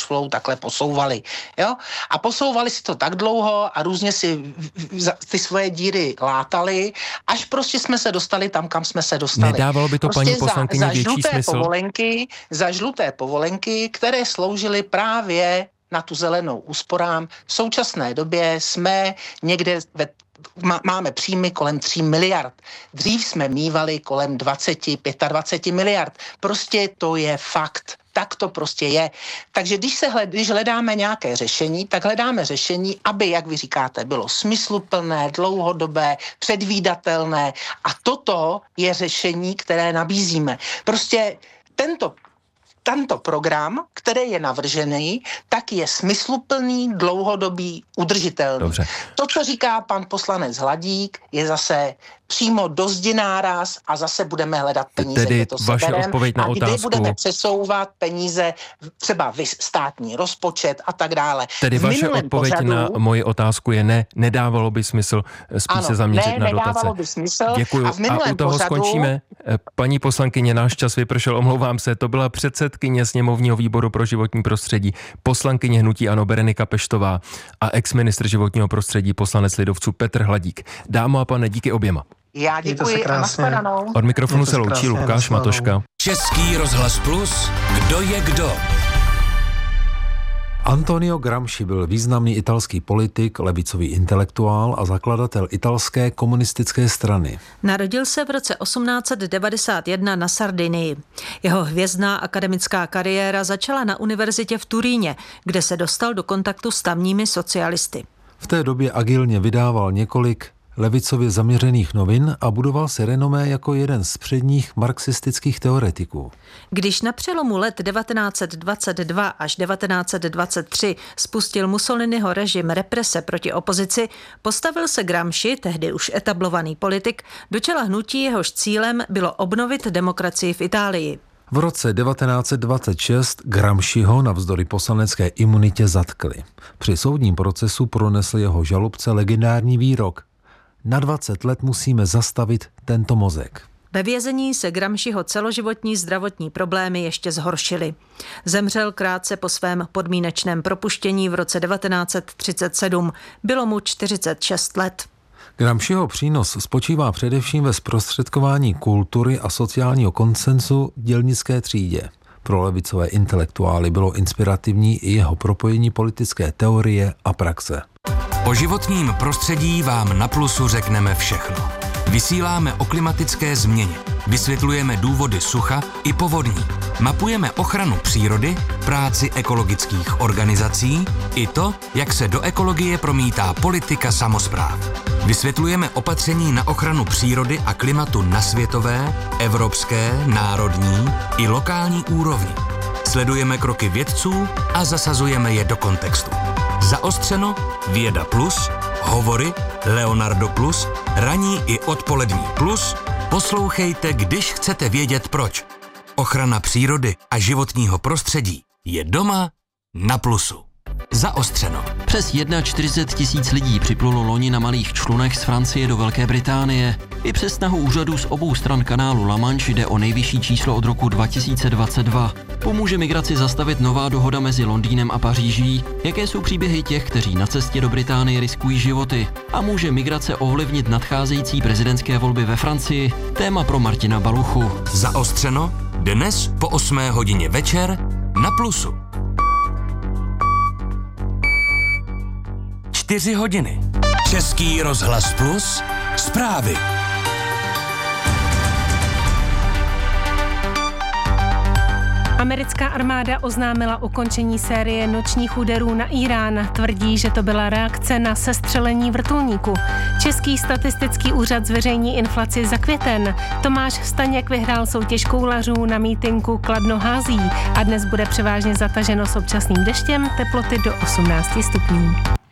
flow takhle posouvali. Jo? A posouvali si to tak dlouho a různě si ty svoje díry látali, až prostě jsme se dostali tam, kam jsme se dostali. Nedávalo by to, prostě paní poslankyně, větší smysl? Za žluté povolenky, které sloužily právě na tu zelenou úsporám. V současné době jsme někde máme příjmy kolem 3 miliard. Dřív jsme mívali kolem 20-25 miliard. Prostě to je fakt. Tak to prostě je. Takže když hledáme nějaké řešení, tak hledáme řešení, aby, jak vy říkáte, bylo smysluplné, dlouhodobé, předvídatelné. A toto je řešení, které nabízíme. Prostě tento program, který je navržený, tak je smysluplný, dlouhodobý, udržitelný. Dobře. To, co říká pan poslanec Hladík, je zase přímo do zdi náraz a zase budeme hledat peníze, tedy vaše odpověď na a otázku. kdy budeme přesouvat peníze, třeba státní rozpočet a tak dále. Tedy vaše odpověď na moji otázku je ne, nedávalo by smysl spíš se zaměřit na dotace. Nedávalo by smysl. Děkuju. A u toho skončíme. Paní poslankyně, náš čas vypršel, omlouvám se, to byla předsedkyně sněmovního výboru pro životní prostředí, poslankyně hnutí ANO Berenika Peštová a ex-ministr životního prostředí, poslanec lidovců Petr Hladík. Dámo a pane, díky oběma. Já děkuji a nashledanou. Od mikrofonu se loučí Lukáš Matoška. Český rozhlas Plus, kdo je kdo? Antonio Gramsci byl významný italský politik, levicový intelektuál a zakladatel italské komunistické strany. Narodil se v roce 1891 na Sardinii. Jeho hvězdná akademická kariéra začala na univerzitě v Turíně, kde se dostal do kontaktu s tamními socialisty. V té době agilně vydával několik levicově zaměřených novin a budoval si renomé jako jeden z předních marxistických teoretiků. Když na přelomu let 1922 až 1923 spustil Mussoliniho režim represe proti opozici, postavil se Gramsci, tehdy už etablovaný politik, do čela hnutí, jehož cílem bylo obnovit demokracii v Itálii. V roce 1926 Gramsciho navzdory poslanecké imunitě zatkli. Při soudním procesu pronesl jeho žalobce legendární výrok: na 20 let musíme zastavit tento mozek. Ve vězení se Gramsciho celoživotní zdravotní problémy ještě zhoršily. Zemřel krátce po svém podmínečném propuštění v roce 1937. Bylo mu 46 let. Gramsciho přínos spočívá především ve zprostředkování kultury a sociálního konsenzu dělnické třídě. Pro levicové intelektuály bylo inspirativní i jeho propojení politické teorie a praxe. O životním prostředí vám na Plusu řekneme všechno. Vysíláme o klimatické změně, vysvětlujeme důvody sucha i povodní, mapujeme ochranu přírody, práci ekologických organizací i to, jak se do ekologie promítá politika samospráv. Vysvětlujeme opatření na ochranu přírody a klimatu na světové, evropské, národní i lokální úrovni. Sledujeme kroky vědců a zasazujeme je do kontextu. Zaostřeno, Věda Plus, Hovory, Leonardo Plus, ranní i odpolední plus. Poslouchejte, když chcete vědět proč. Ochrana přírody a životního prostředí je doma na Plusu. Zaostřeno. Přes 41 000 lidí připlulo loni na malých člunech z Francie do Velké Británie. I přes snahu úřadů z obou stran kanálu La Manche jde o nejvyšší číslo od roku 2022. Pomůže migraci zastavit nová dohoda mezi Londýnem a Paříží? Jaké jsou příběhy těch, kteří na cestě do Británie riskují životy? A může migrace ovlivnit nadcházející prezidentské volby ve Francii? Téma pro Martina Baluchu. Zaostřeno dnes po 8 hodině večer na Plusu. 4 hodiny. Český rozhlas Plus. Zprávy. Americká armáda oznámila ukončení série nočních úderů na Irán. Tvrdí, že to byla reakce na sestřelení vrtulníku. Český statistický úřad zveřejní inflaci za květen. Tomáš Staněk vyhrál soutěž koulařů na mítinku Kladno hází a dnes bude převážně zataženo s občasným deštěm, teploty do 18 stupňů.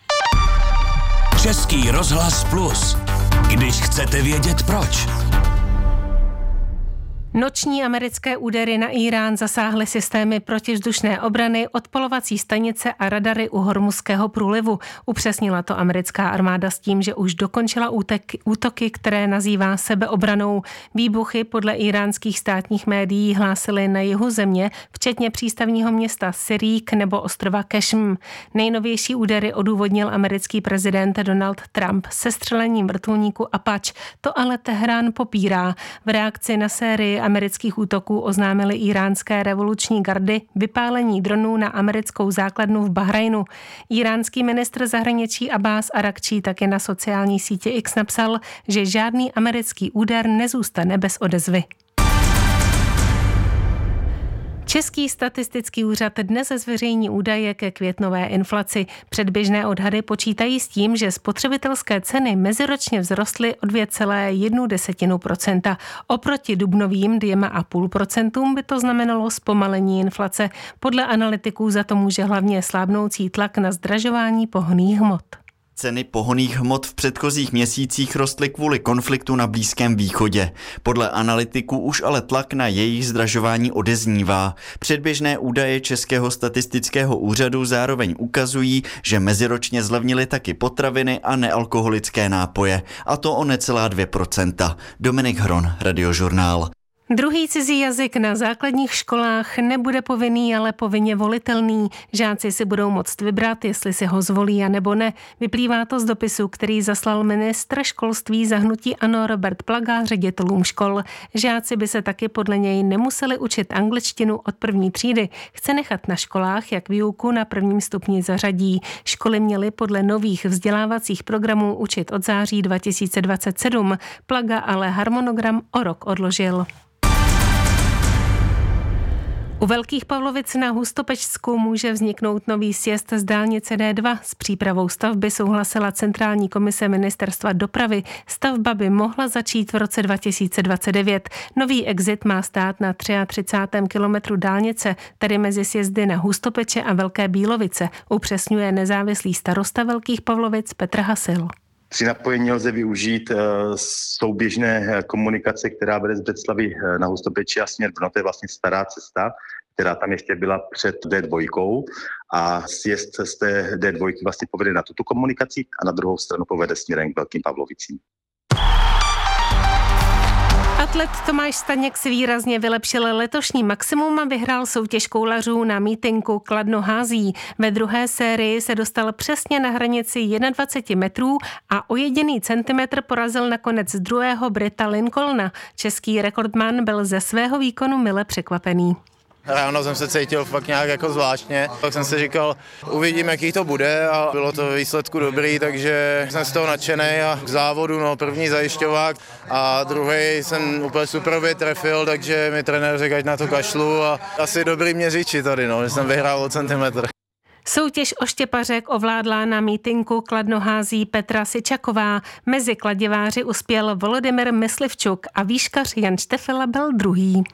Český rozhlas Plus. Když chcete vědět proč. Noční americké údery na Írán zasáhly systémy protivzdušné obrany, odpolovací stanice a radary u Hormuzského průlivu. Upřesnila to americká armáda s tím, že už dokončila útoky, které nazývá sebeobranou. Výbuchy podle iránských státních médií hlásily na jihu země, včetně přístavního města Sirík nebo ostrova Kešm. Nejnovější údery odůvodnil americký prezident Donald Trump sestřelením vrtulníku Apache. To ale Teherán popírá. V reakci na sérii amerických útoků oznámily iránské revoluční gardy vypálení dronů na americkou základnu v Bahrajnu. Iránský ministr zahraničí Abbás Arakčí také na sociální síti X napsal, že žádný americký úder nezůstane bez odezvy. Český statistický úřad dnes zveřejní údaje ke květnové inflaci. Předběžné odhady počítají s tím, že spotřebitelské ceny meziročně vzrostly o 2,1%. Oproti dubnovým 2,5% by to znamenalo zpomalení inflace. Podle analytiků za to může hlavně slábnoucí tlak na zdražování pohonných hmot. Ceny pohonných hmot v předchozích měsících rostly kvůli konfliktu na Blízkém východě. Podle analytiků už ale tlak na jejich zdražování odeznívá. Předběžné údaje Českého statistického úřadu zároveň ukazují, že meziročně zlevnily taky potraviny a nealkoholické nápoje, a to o necelá 2%. Dominik Hron, Radiožurnál. Druhý cizí jazyk na základních školách nebude povinný, ale povinně volitelný. Žáci si budou moct vybrat, jestli si ho zvolí a nebo ne. Vyplývá to z dopisu, který zaslal ministr školství za hnutí ANO Robert Plaga ředitelům škol. Žáci by se taky podle něj nemuseli učit angličtinu od první třídy. Chce nechat na školách, jak výuku na prvním stupni zařadí. Školy měly podle nových vzdělávacích programů učit od září 2027. Plaga ale harmonogram o rok odložil. U Velkých Pavlovic na Hustopečsku může vzniknout nový sjezd z dálnice D2. S přípravou stavby souhlasila Centrální komise Ministerstva dopravy. Stavba by mohla začít v roce 2029. Nový exit má stát na 33. kilometru dálnice, tedy mezi sjezdy na Hustopeče a Velké Bílovice, upřesňuje nezávislý starosta Velkých Pavlovic Petr Hasil. Při napojení lze využít souběžné komunikace, která vede z Břeclavi na Hustopeči a směr Brno. To je vlastně stará cesta, která tam ještě byla před D2 a sjezd z té D2 vlastně povede na tuto komunikaci a na druhou stranu povede směrem k Velkým Pavlovicím. Atlet Tomáš Staněk si výrazně vylepšil letošní maximum a vyhrál soutěž koulařů na mítinku Kladno hází. Ve druhé sérii se dostal přesně na hranici 21 metrů a o jediný centimetr porazil nakonec druhého Brita Lincolna. Český rekordman byl ze svého výkonu mile překvapený. Ráno jsem se cítil fakt nějak jako zvláštně, tak jsem si říkal, uvidím, jaký to bude a bylo to výsledku dobrý, takže jsem z toho nadšený a k závodu, první zajišťovák a druhý jsem úplně super trefil, takže mi trenér řekl, ať na to kašlu a asi dobrý měřiči tady, že jsem vyhrál o centimetr. Soutěž o štěpařek ovládla na mítinku Kladno hází Petra Sičaková. Mezi kladiváři uspěl Volodymyr Myslivčuk a výškař Jan Štefela byl druhý.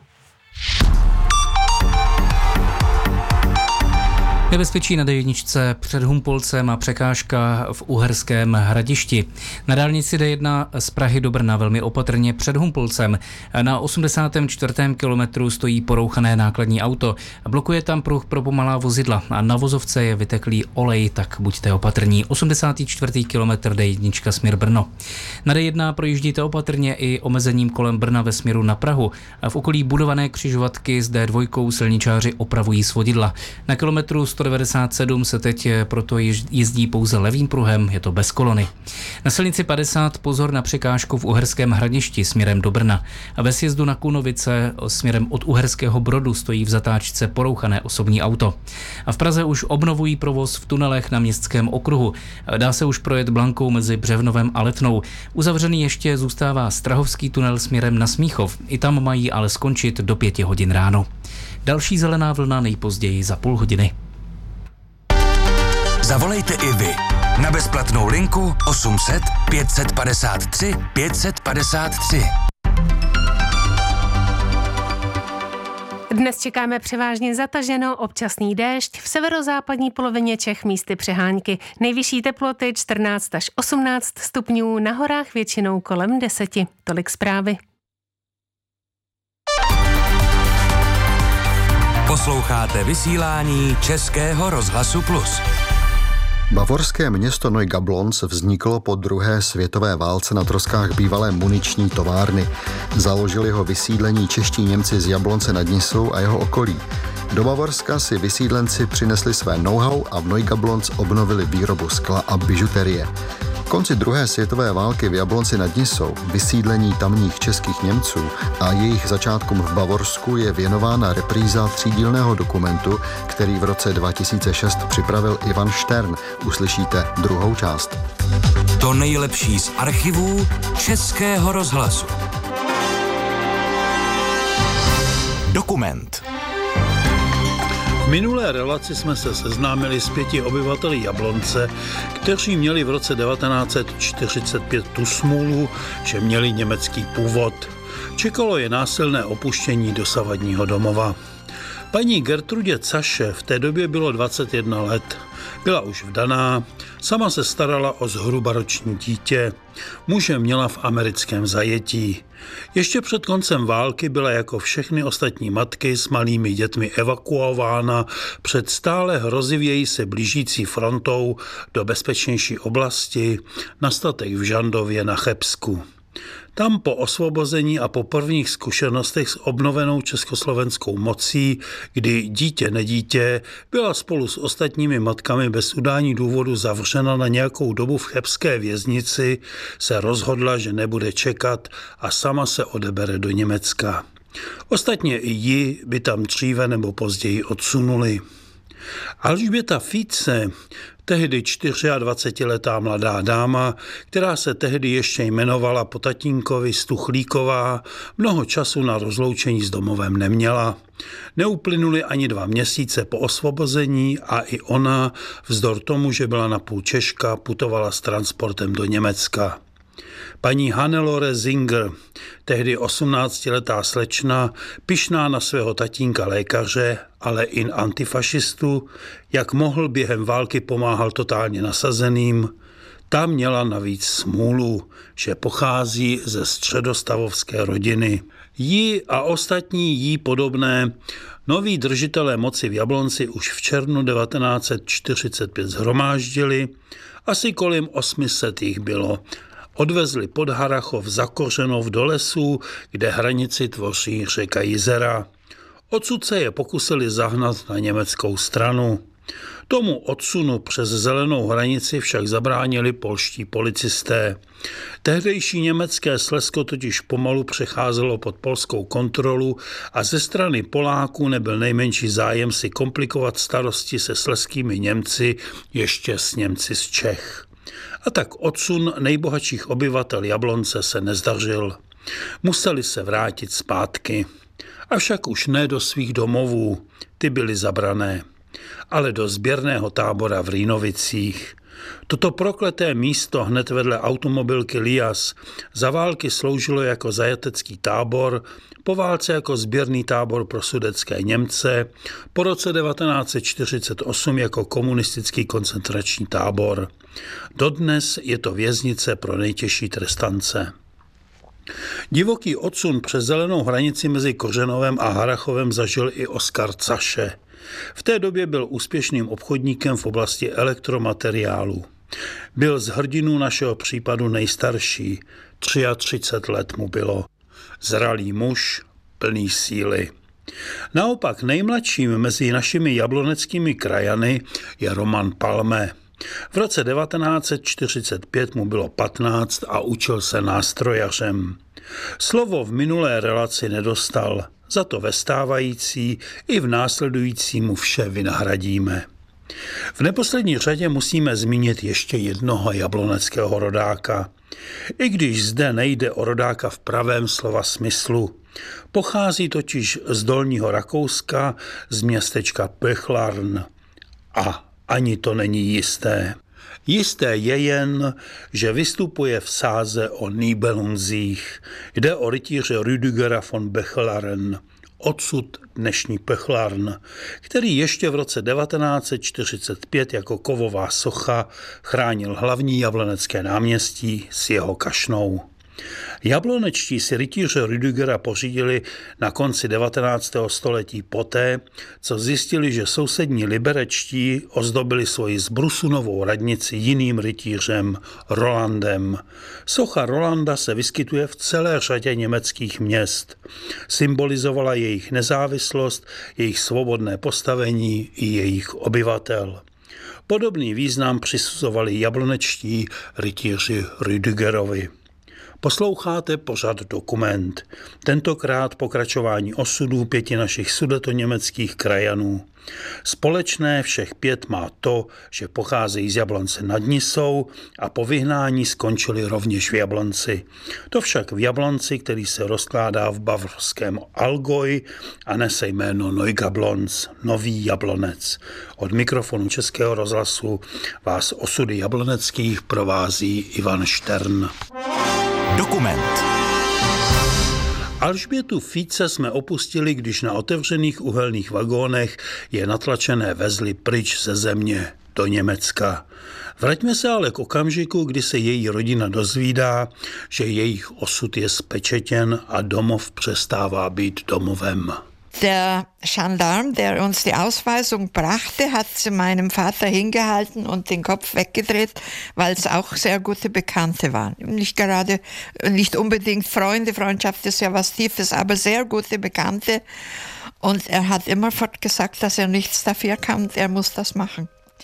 Nebezpečí na D1 před Humpolcem a překážka v Uherském Hradišti. Na dálnici D1 z Prahy do Brna velmi opatrně před Humpolcem. Na 84. kilometru stojí porouchané nákladní auto. Blokuje tam pruh pro pomalá vozidla a na vozovce je vyteklý olej, tak buďte opatrní. 84. kilometr D1 směr Brno. Na D1 projíždíte opatrně i omezením kolem Brna ve směru na Prahu. V okolí budované křižovatky s D2 silničáři opravují svodidla. Na kilometru 197 se teď proto jezdí pouze levým pruhem, je to bez kolony. Na silnici 50 pozor na překážku v Uherském Hradišti směrem do Brna. A ve sjezdu na Kunovice směrem od Uherského Brodu stojí v zatáčce porouchané osobní auto. A v Praze už obnovují provoz v tunelech na Městském okruhu. Dá se už projet Blankou mezi Břevnovem a Letnou. Uzavřený ještě zůstává Strahovský tunel směrem na Smíchov. I tam mají ale skončit do 5 hodin ráno. Další zelená vlna nejpozději za půl hodiny. Zavolejte i vy na bezplatnou linku 800 553 553. Dnes čekáme převážně zataženo, občasný déšť, v severozápadní polovině Čech místy přehánky. Nejvyšší teploty 14 až 18 stupňů, na horách většinou kolem 10. Tolik zprávy. Posloucháte vysílání Českého rozhlasu Plus. Bavorské město Neugablonz vzniklo po druhé světové válce na troskách bývalé muniční továrny. Založili ho vysídlení čeští Němci z Jablonce nad Nisou a jeho okolí. Do Bavorska si vysídlenci přinesli své know-how a v Neugablonz obnovili výrobu skla a bižuterie. V konci druhé světové války v Jablonci nad Nisou, vysídlení tamních českých Němců a jejich začátkům v Bavorsku je věnována repríza třídílného dokumentu, který v roce 2006 připravil Ivan Štern. Uslyšíte druhou část. To nejlepší z archivů Českého rozhlasu. Dokument. V minulé relaci jsme se seznámili s 5 obyvateli Jablonce, kteří měli v roce 1945 tu smůlu, že měli německý původ. Čekalo je násilné opuštění dosavadního domova. Paní Gertrudě Caše v té době bylo 21 let. Byla už vdaná, sama se starala o zhrubaroční dítě. Muže měla v americkém zajetí. Ještě před koncem války byla jako všechny ostatní matky s malými dětmi evakuována před stále hrozivěji se blížící frontou do bezpečnější oblasti na statek v Žandově na Chebsku. Tam po osvobození a po prvních zkušenostech s obnovenou československou mocí, kdy dítě nedítě byla spolu s ostatními matkami bez udání důvodu zavřena na nějakou dobu v chebské věznici, se rozhodla, že nebude čekat a sama se odebere do Německa. Ostatně i ji by tam dříve nebo později odsunuli. Alžběta Fice, tehdy 24letá mladá dáma, která se tehdy ještě jmenovala po tatínkovi Stuchlíková, mnoho času na rozloučení s domovem neměla. Neuplynuly ani 2 měsíce po osvobození a i ona, vzdor tomu, že byla napůl Češka, putovala s transportem do Německa. Paní Hannelore Zinger, tehdy 18letá slečna, pyšná na svého tatínka lékaře, ale i antifašistu, jak mohl během války pomáhal totálně nasazeným, ta měla navíc smůlu, že pochází ze středostavovské rodiny. Jí a ostatní jí podobné noví držitelé moci v Jablonci už v červnu 1945 shromáždili, asi kolem 800 jich bylo. Odvezli pod Harachov za Kořenov do lesů, kde hranici tvoří řeka Jizera. Odsud se je pokusili zahnat na německou stranu. Tomu odsunu přes zelenou hranici však zabránili polští policisté. Tehdejší německé Slezsko totiž pomalu přecházelo pod polskou kontrolu a ze strany Poláků nebyl nejmenší zájem si komplikovat starosti se slezskými Němci, ještě s Němci z Čech. A tak odsun nejbohatších obyvatel Jablonce se nezdařil. Museli se vrátit zpátky. Avšak už ne do svých domovů, ty byly zabrané, ale do sběrného tábora v Rýnovicích. Toto prokleté místo hned vedle automobilky Lias za války sloužilo jako zajatecký tábor, po válce jako sběrný tábor pro sudetské Němce, po roce 1948 jako komunistický koncentrační tábor. Dodnes je to věznice pro nejtěžší trestance. Divoký odsun přes zelenou hranici mezi Kořenovem a Harachovem zažil i Oskar Caše. V té době byl úspěšným obchodníkem v oblasti elektromateriálu. Byl z hrdinů našeho případu nejstarší, 33 let mu bylo. Zralý muž, plný síly. Naopak nejmladším mezi našimi jabloneckými krajany je Roman Palme. V roce 1945 mu bylo 15 a učil se nástrojařem. Slovo v minulé relaci nedostal, za to ve stávající i v následující mu vše vynahradíme. V neposlední řadě musíme zmínit ještě jednoho jabloneckého rodáka. I když zde nejde o rodáka v pravém slova smyslu. Pochází totiž z Dolního Rakouska, z městečka Pöchlarn. A ani to není jisté. Jisté je jen, že vystupuje v sáze o Nibelunzích. Jde o rytíře Rüdigera von Bechlaren, odsud dnešní Pöchlarn, který ještě v roce 1945 jako kovová socha chránil hlavní Jablonecké náměstí s jeho kašnou. Jablonečtí si rytíře Rüdigera pořídili na konci 19. století poté, co zjistili, že sousední liberečtí ozdobili svoji zbrusunovou radnici jiným rytířem, Rolandem. Socha Rolanda se vyskytuje v celé řadě německých měst. Symbolizovala jejich nezávislost, jejich svobodné postavení i jejich obyvatel. Podobný význam přisuzovali jablonečtí rytíři Rüdigerovi. Posloucháte pořad Dokument. Tentokrát pokračování osudů 5 našich sudetoněmeckých krajanů. Společné všech 5 má to, že pocházejí z Jablonce nad Nisou a po vyhnání skončili rovněž v Jablonci. To však v Jablonci, který se rozkládá v bavorském Allgäu a nese jméno Neugablonz, Nový Jablonec. Od mikrofonu Českého rozhlasu vás osudy jabloneckých provází Ivan Štern. Dokument. Alžbětu Fice jsme opustili, když na otevřených uhelných vagónech je natlačené vezli pryč ze země do Německa. Vraťme se ale k okamžiku, kdy se její rodina dozvídá, že jejich osud je spečetěn a domov přestává být domovem. Der Gendarm, der uns die Ausweisung brachte, hat sie meinem Vater hingehalten und den Kopf weggedreht, weil es auch sehr gute Bekannte waren. Nicht unbedingt Freunde, Freundschaft ist ja was Tiefes, aber sehr gute Bekannte. Und er hat immerfort gesagt, dass er nichts dafür kann, er muss das machen.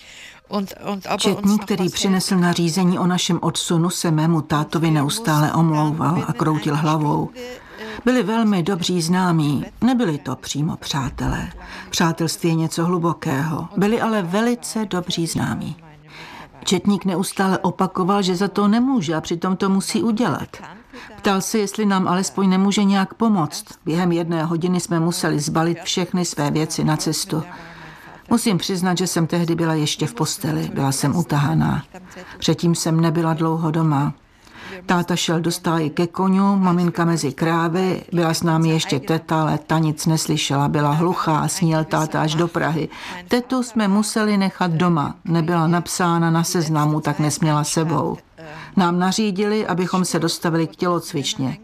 Četník, který přinesl nařízení o našem odsunu, se mému tátovi neustále omlouval a kroutil hlavou. Byli velmi dobří známí, nebyli to přímo přátelé. Přátelství je něco hlubokého, byli ale velice dobří známí. Četník neustále opakoval, že za to nemůže a přitom to musí udělat. Ptal se, jestli nám alespoň nemůže nějak pomoct. Během 1 hodiny jsme museli zbalit všechny své věci na cestu. Musím přiznat, že jsem tehdy byla ještě v posteli, byla jsem utahaná. Předtím jsem nebyla dlouho doma. Táta šel do stáje ke koňu, maminka mezi krávy, byla s námi ještě teta, ale ta nic neslyšela, byla hluchá a sníl táta až do Prahy. Tetu jsme museli nechat doma, nebyla napsána na seznamu, tak nesměla sebou. Nám nařídili, abychom se dostavili k tělocvičně.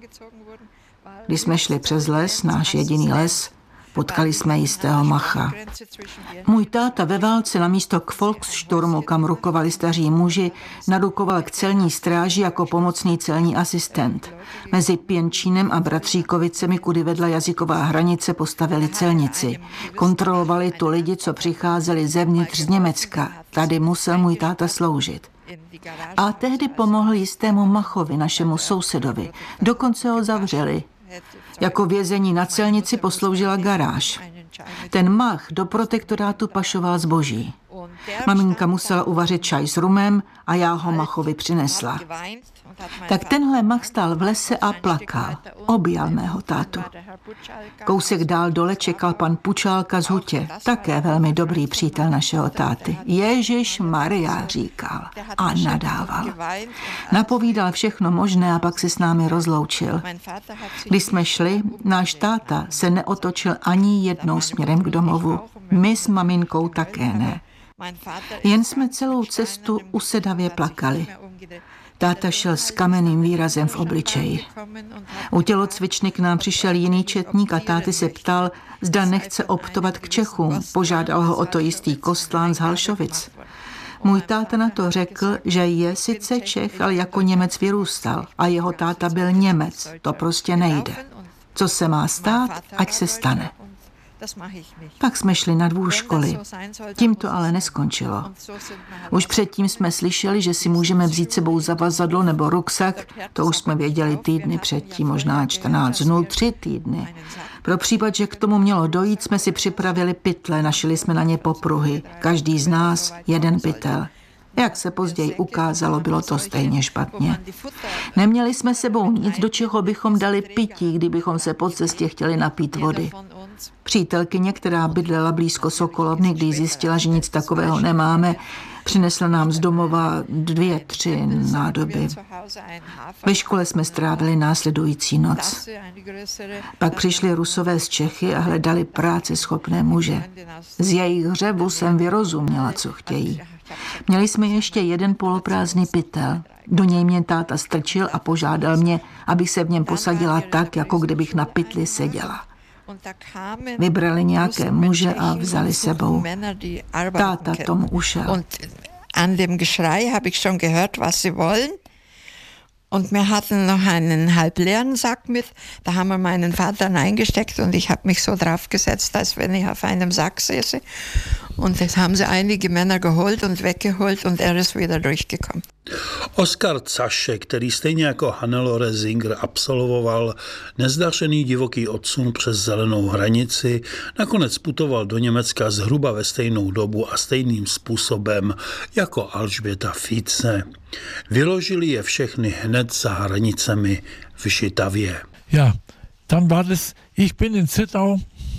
Když jsme šli přes les, náš jediný les, potkali jsme jistého macha. Můj táta ve válce na místo k Volkssturmu, kam rukovali staří muži, narukoval k celní stráži jako pomocný celní asistent. Mezi Pěnčínem a Bratříkovicemi, kudy vedla jazyková hranice, postavili celnici. Kontrolovali tu lidi, co přicházeli zevnitř z Německa. Tady musel můj táta sloužit. A tehdy pomohl jistému machovi, našemu sousedovi. Dokonce ho zavřeli. Jako vězení na celnici posloužila garáž. Ten mach do protektorátu pašoval zboží. Maminka musela uvařit čaj s rumem a já ho machovi přinesla. Tak tenhle mach stál v lese a plakal. Objal mého tátu. Kousek dál dole čekal pan Pučálka z Hutě, také velmi dobrý přítel našeho táty. Ježiš Maria, říkal a nadával. Napovídal všechno možné a pak se s námi rozloučil. Když jsme šli, náš táta se neotočil ani jednou směrem k domovu. My s maminkou také ne. Jen jsme celou cestu usedavě plakali. Táta šel s kamenným výrazem v obličeji. U tělocvičny k nám přišel jiný četník a táty se ptal, zda nechce optovat k Čechům. Požádal ho o to jistý Kostlán z Halšovic. Můj táta na to řekl, že je sice Čech, ale jako Němec vyrůstal a jeho táta byl Němec. To prostě nejde. Co se má stát, ať se stane. Pak jsme šli na dvůr školy. Tím to ale neskončilo. Už předtím jsme slyšeli, že si můžeme vzít sebou zavazadlo nebo ruksak. To už jsme věděli týdny předtím, možná 14 dnů, 3 týdny. Pro případ, že k tomu mělo dojít, jsme si připravili pytle, našili jsme na ně popruhy. Každý z nás 1 pytel. Jak se později ukázalo, bylo to stejně špatně. Neměli jsme sebou nic, do čeho bychom dali pití, kdybychom se po cestě chtěli napít vody. Přítelkyně, která bydlela blízko Sokolovny, když zjistila, že nic takového nemáme, přinesla nám z domova 2-3 nádoby. Ve škole jsme strávili následující noc. Pak přišli Rusové z Čechy a hledali práce schopné muže. Z jejich hřevu jsem vyrozuměla, co chtějí. Měli jsme ještě jeden poloprázdný pytel. Do něj mě táta strčil a požádal mě, abych se v něm posadila tak, jako kdybych na pytli seděla. Vybrali nějaké muže a vzali sebou. Táta tomu ušel. An dem Geschrei habe ich schon gehört, was sie wollen. Und wir hatten noch einen halbleeren Sack mit. Da haben wir meinen Vater reingesteckt und ich habe mich so draufgesetzt, als wenn ich auf einem Sack säße. Und das haben sie einige Männer geholt und weggeholt und er ist wieder durchgekommen. Oskar Zaše, který stejně jako Hannelore Singer absolvoval nezdařený divoký odsun přes zelenou hranici, nakonec putoval do Německa zhruba ve stejnou dobu a stejným způsobem jako Alžběta Fice. Vyložili je všechny hned za hranicemi v Žitavě. Ja, dann war das, ich bin in Zittau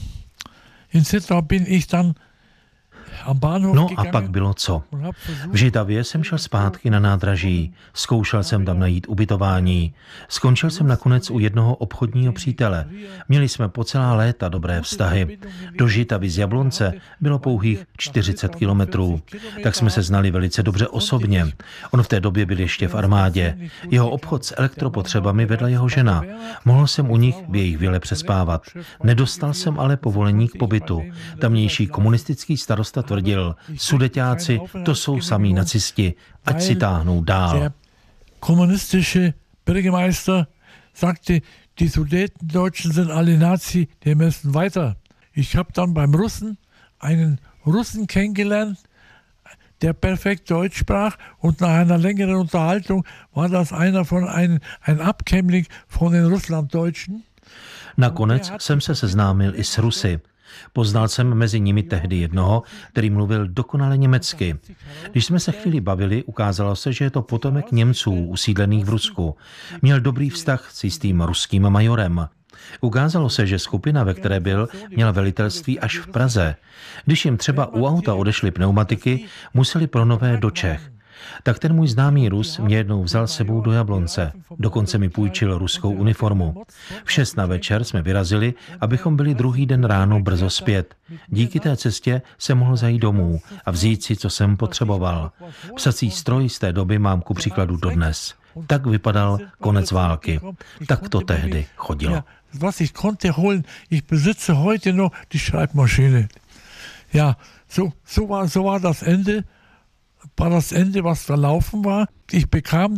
bin ich dann. No a pak bylo co? V Žitavě jsem šel zpátky na nádraží, zkoušel jsem tam najít ubytování. Skončil jsem nakonec u jednoho obchodního přítele. Měli jsme po celá léta dobré vztahy. Do Žitavy z Jablonce bylo pouhých 40 kilometrů. Tak jsme se znali velice dobře osobně. On v té době byl ještě v armádě. Jeho obchod s elektropotřebami vedla jeho žena. Mohl jsem u nich v jejich vile přespávat. Nedostal jsem ale povolení k pobytu. Tamnější komunistický starosta tvrdil, Sudeťáci, to jsou samí nacisti, ať si táhnou dál. Der kommunistische Bürgermeister sagte, die Sudetendeutschen sind alle Nazi, die müssen weiter. Ich habe dann beim Russen einen Russen kennengelernt, der perfekt Deutsch sprach und nach einer längeren Unterhaltung war das einer von ein Abkömmling von den Russlanddeutschen. Nakonec jsem se seznámil i s Rusy. Poznal jsem mezi nimi tehdy jednoho, který mluvil dokonale německy. Když jsme se chvíli bavili, ukázalo se, že je to potomek Němců usídlených v Rusku. Měl dobrý vztah s jistým ruským majorem. Ukázalo se, že skupina, ve které byl, měla velitelství až v Praze. Když jim třeba u auta odešly pneumatiky, museli pro nové do Čech. Tak ten můj známý Rus mě jednou vzal sebou do Jablonce. Dokonce mi půjčil ruskou uniformu. V 6 na večer jsme vyrazili, abychom byli druhý den ráno brzo zpět. Díky té cestě jsem mohl zajít domů a vzít si, co jsem potřeboval. Psací stroj z té doby mám ku příkladu dodnes. Tak vypadal konec války. Tak to tehdy chodilo. Was ich konnte holen, ich besitze heute noch die Schreibmaschine. Ja, so war das Ende. War das Ende, was verlaufen war. Ich bekam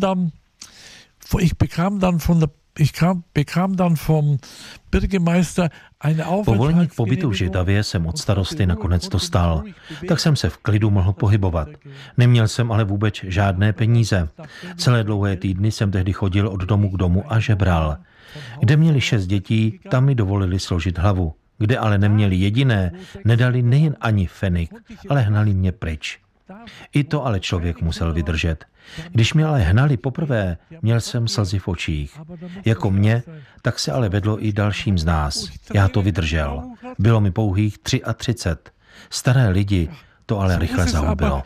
dann vom Bürgermeister eine Povolení k pobytu v Žitavě jsem od starosty nakonec dostal. Tak jsem se v klidu mohl pohybovat. Neměl jsem ale vůbec žádné peníze. Celé dlouhé týdny jsem tehdy chodil od domu k domu a žebral. Kde měli 6 dětí, tam mi dovolili složit hlavu. Kde ale neměli jediné, nedali nejen ani fenik, ale hnali mě pryč. I to ale člověk musel vydržet. Když mě ale hnali poprvé, měl jsem slzy v očích. Jako mě, tak se ale vedlo i dalším z nás. Já to vydržel. Bylo mi pouhých 33. Staré lidi to ale rychle zahubilo.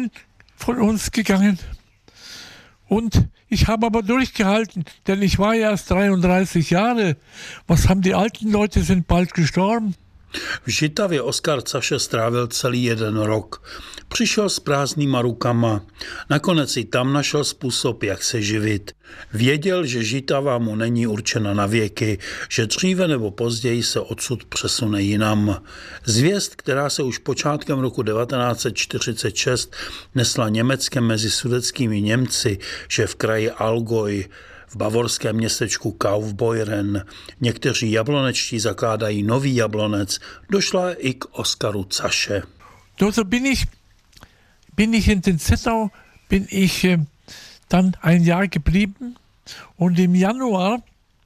Und ich habe aber durchgehalten, denn ich war ja erst 33 Jahre. Was haben die alten Leute, sind bald gestorben. V Žitavě Oskar Zaše strávil celý 1 rok. Přišel s prázdnýma rukama. Nakonec i tam našel způsob, jak se živit. Věděl, že Žitava mu není určena na věky, že dříve nebo později se odsud přesune jinam. Zvěst, která se už počátkem roku 1946 nesla Německem mezi sudetskými Němci, že v kraji Allgäu v bavorském městečku Kaufbeuren někteří jablonečtí zakládají nový Jablonec, došla i k Oskaru Zaše. So bin ich in den Zittau, bin ich dann ein Jahr geblieben und im Januar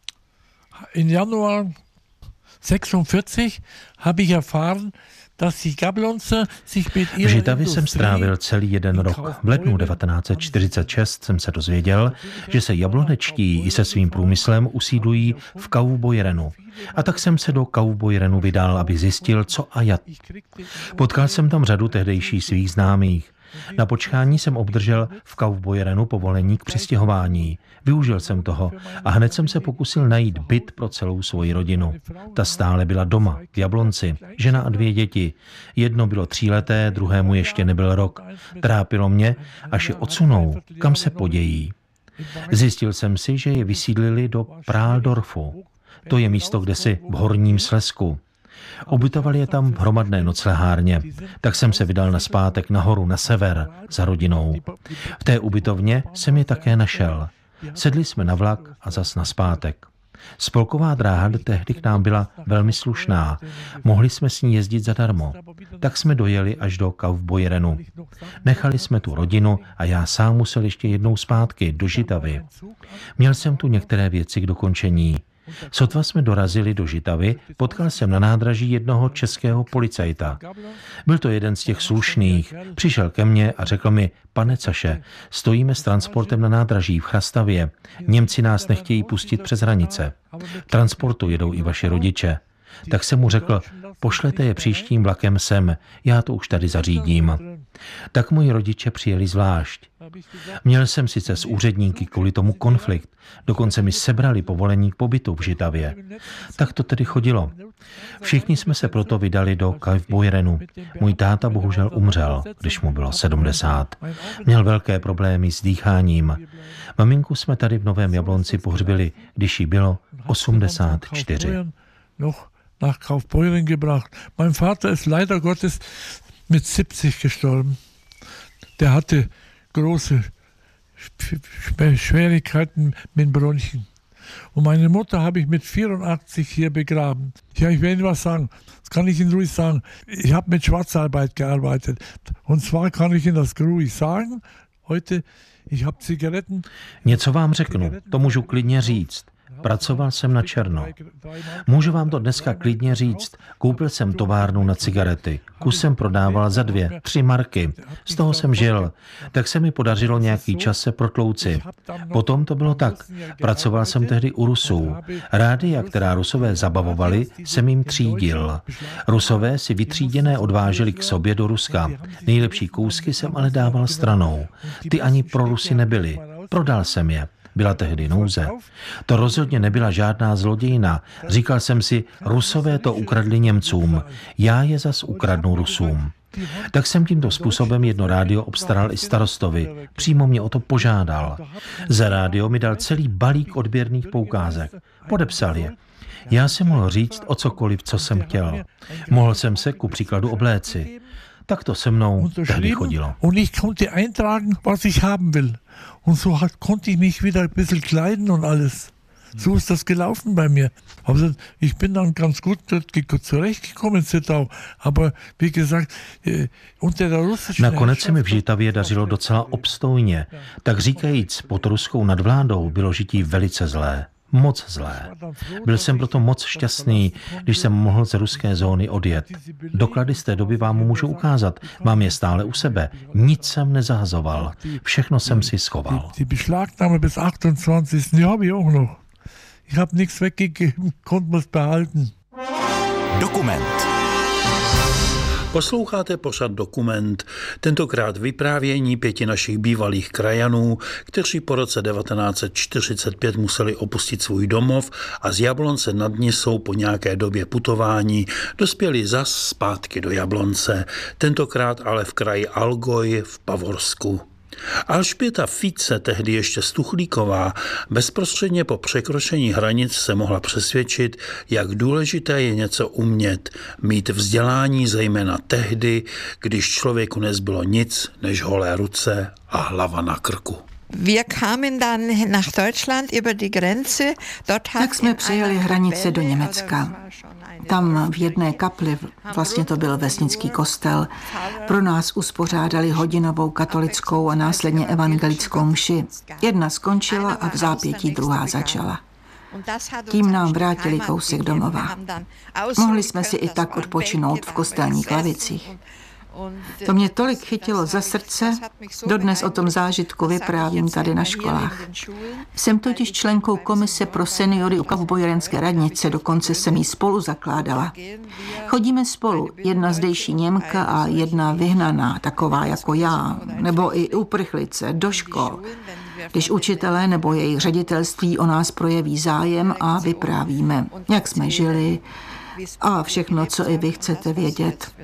46 habe ich erfahren, v Žitavě jsem strávil celý 1 rok. V lednu 1946 jsem se dozvěděl, že se jablonečtí i se svým průmyslem usídlují v Kaufbeurenu. A tak jsem se do Kaufbeurenu vydal, aby zjistil, co a jak. Potkal jsem tam řadu tehdejších svých známých. Na počkání jsem obdržel v Kaufbeuerenu povolení k přistěhování. Využil jsem toho a hned jsem se pokusil najít byt pro celou svoji rodinu. Ta stále byla doma, v Jablonci, žena a 2 děti. Jedno bylo 3leté, druhému ještě nebyl rok. Trápilo mě, až je odsunou, kam se podějí. Zjistil jsem si, že je vysídlili do Prahldorfu. To je místo kdesi v Horním Slezsku. Ubytovali je tam v hromadné noclehárně, tak jsem se vydal nazpátek nahoru na sever za rodinou. V té ubytovně jsem je také našel. Sedli jsme na vlak a zas nazpátek. Spolková dráha tehdy k nám byla velmi slušná. Mohli jsme s ní jezdit zadarmo. Tak jsme dojeli až do Kaufbeuerenu. Nechali jsme tu rodinu a já sám musel ještě jednou zpátky do Žitavy. Měl jsem tu některé věci k dokončení. Sotva jsme dorazili do Žitavy, potkal jsem na nádraží jednoho českého policajta. Byl to jeden z těch slušných. Přišel ke mně a řekl mi: pane Caše, stojíme s transportem na nádraží v Chrastavě. Němci nás nechtějí pustit přes hranice. V transportu jedou i vaši rodiče. Tak jsem mu řekl: pošlete je příštím vlakem sem, já to už tady zařídím. Tak moji rodiče přijeli zvlášť. Měl jsem sice s úředníky kvůli tomu konflikt, dokonce mi sebrali povolení k pobytu v Žitavě. Tak to tedy chodilo. Všichni jsme se proto vydali do Kaufbeuerenu. Můj táta bohužel umřel, když mu bylo 70. Měl velké problémy s dýcháním. Maminku jsme tady v Novém Jablonci pohřbili, když jí bylo 84. Nach Kaufbeuren gebracht. Mein Vater ist leider Gottes mit 70 gestorben. Der hatte große Schwierigkeiten mit Bronchien. Und meine Mutter habe ich mit 84 hier begraben. Ja, ich will Ihnen was sagen. Das kann ich Ihnen ruhig sagen. Ich habe mit Schwarzarbeit gearbeitet. Und zwar kann ich Ihnen das ruhig sagen. Heute, ich habe Zigaretten. Něco vám řeknu, to můžu klidně říct. Pracoval jsem na černo. Můžu vám to dneska klidně říct. Koupil jsem továrnu na cigarety. Kus jsem prodával za 2-3 marky. Z toho jsem žil. Tak se mi podařilo nějaký čas se protlouci. Potom to bylo tak. Pracoval jsem tehdy u Rusů. Rádia, která Rusové zabavovali, jsem jim třídil. Rusové si vytříděné odváželi k sobě do Ruska. Nejlepší kousky jsem ale dával stranou. Ty ani pro Rusy nebyly. Prodal jsem je. Byla tehdy nouze. To rozhodně nebyla žádná zlodějina. Říkal jsem si, Rusové to ukradli Němcům, já je zas ukradnu Rusům. Tak jsem tímto způsobem jedno rádio obstaral i starostovi. Přímo mě o to požádal. Za rádio mi dal celý balík odběrných poukázek. Podepsal je. Já jsem mohl říct o cokoliv, co jsem chtěl. Mohl jsem se ku příkladu obléci. Tak to se mnou tehdy chodilo. Und ich konnte eintragen, was ich haben will. Und so konnte ich mich wieder ein bisschen kleiden und alles. So ist das gelaufen bei mir. Also ich bin dann ganz gut zurechtgekommen in Zittau. Aber wie gesagt, unter der russischen Nakonec se mi v Žitavě dařilo docela obstojně. Tak říkajíc, pod ruskou nadvládou bylo žití velice zlé. Moc zlé. Byl jsem proto moc šťastný, když jsem mohl z ruské zóny odjet. Doklady z té doby vám můžu ukázat. Mám je stále u sebe. Nic jsem nezahazoval. Všechno jsem si schoval. Die Beschlagnahme bis 28. Die habe ich auch noch. Ich habe nichts weggegeben, konnte es behalten. Dokument. Posloucháte pořad Dokument, tentokrát vyprávění 5 našich bývalých krajanů, kteří po roce 1945 museli opustit svůj domov a z Jablonce nad Nisou po nějaké době putování dospěli zas zpátky do Jablonce, tentokrát ale v kraji Allgäu v Bavorsku. Alžběta Fice, tehdy ještě Stuchlíková, bezprostředně po překročení hranic se mohla přesvědčit, jak důležité je něco umět, mít vzdělání zejména tehdy, když člověku nezbylo nic než holé ruce a hlava na krku. Tak jsme přijeli hranice do Německa. Tam v jedné kapli, vlastně to byl vesnický kostel, pro nás uspořádali hodinovou katolickou a následně evangelickou mši. Jedna skončila a v zápětí druhá začala. Tím nám vrátili kousek domova. Mohli jsme si i tak odpočinout v kostelních lavicích. To mě tolik chytilo za srdce, dodnes o tom zážitku vyprávím tady na školách. Jsem totiž členkou komise pro seniory u Kavbojerenské radnice, dokonce jsem ji spolu zakládala. Chodíme spolu, jedna zdejší Němka a jedna vyhnaná, taková jako já, nebo i uprchlice, do škol. Když učitelé nebo jejich ředitelství o nás projeví zájem a vyprávíme, jak jsme žili a všechno, co i vy chcete vědět.